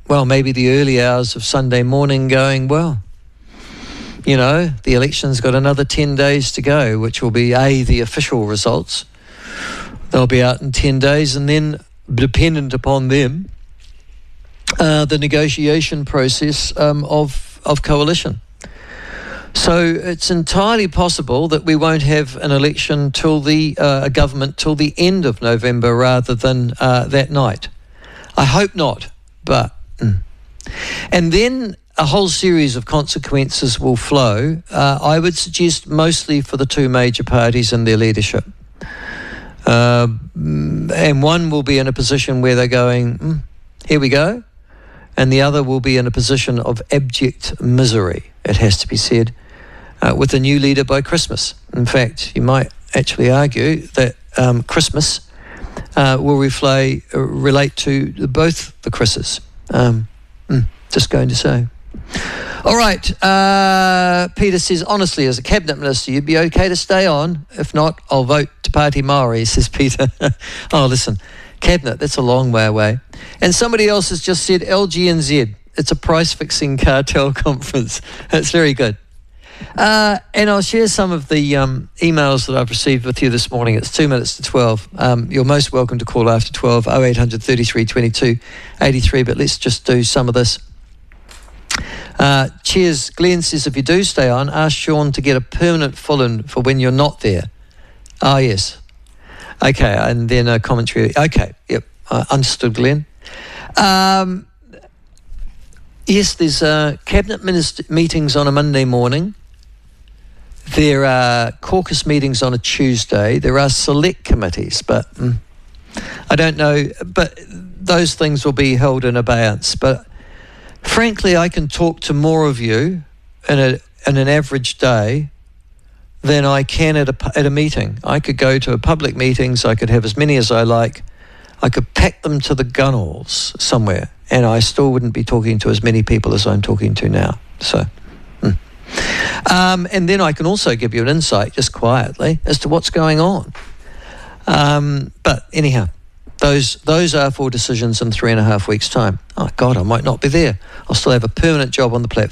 well, maybe the early hours of Sunday morning going, well, you know, the election's got another 10 days to go, which will be the official results. They'll be out in 10 days, and then, dependent upon them, the negotiation process of coalition. So it's entirely possible that we won't have an election till a government till the end of November rather than that night. I hope not, but... And then a whole series of consequences will flow, I would suggest mostly for the two major parties and their leadership. And one will be in a position where they're going, here we go. And the other will be in a position of abject misery, it has to be said, with a new leader by Christmas. In fact, you might actually argue that Christmas will relate to both the Chris's. Just going to say. All right. Peter says, honestly, as a cabinet minister, you'd be okay to stay on. If not, I'll vote Te Pāti Māori, says Peter. Oh, listen, cabinet, that's a long way away. And somebody else has just said, LGNZ, it's a price-fixing cartel conference. That's very good. And I'll share some of the emails that I've received with you this morning. It's 2 minutes to 12. You're most welcome to call after 12, 0800 33 22 83, but let's just do some of this. Cheers. Glenn says, if you do stay on, ask Sean to get a permanent fill-in for when you're not there. Oh, yes. Okay, and then a commentary. Okay, yep, understood, Glenn. Yes, there's cabinet meetings on a Monday morning. There are caucus meetings on a Tuesday. There are select committees, but I don't know. But those things will be held in abeyance. But frankly, I can talk to more of you in an average day than I can at a meeting. I could go to public meetings. I could have as many as I like. I could pack them to the gunwales somewhere, and I still wouldn't be talking to as many people as I'm talking to now. So. And then I can also give you an insight, just quietly, as to what's going on. But anyhow, those are for decisions in 3.5 weeks' time. Oh, God, I might not be there. I'll still have a permanent job on the platform.